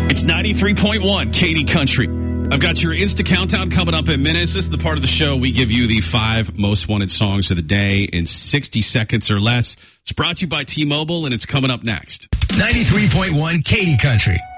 It's 93.1 Katy Country. I've got your Insta Countdown coming up in minutes. This is the part of the show we give you the 5 most wanted songs of the day in 60 seconds or less. It's brought to you by T-Mobile, and it's coming up next. 93.1 Katy Country.